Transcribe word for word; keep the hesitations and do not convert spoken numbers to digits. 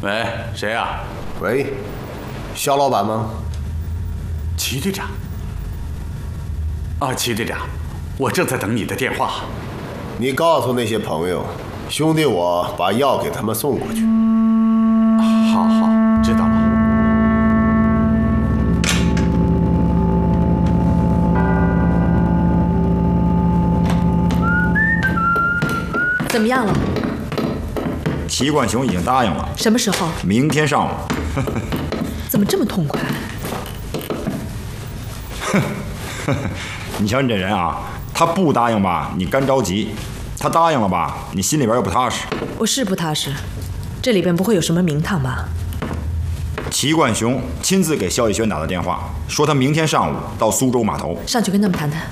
喂，谁呀？ 喂，肖老板吗？ 齐队长。啊，齐队长，我正在等你的电话。 你告诉那些朋友，兄弟我把药给他们送过去。 好好，知道了。 怎么样了？ 齐冠雄已经答应了。 什么时候？ 明天上午。 怎么这么痛快？ 你瞧你这人啊，他不答应吧，你干着急；他答应了吧，你心里边又不踏实。 我是不踏实，这里边不会有什么名堂吧？ 齐冠雄亲自给肖逸轩打的电话，说他明天上午到苏州码头。 上去跟他们谈谈。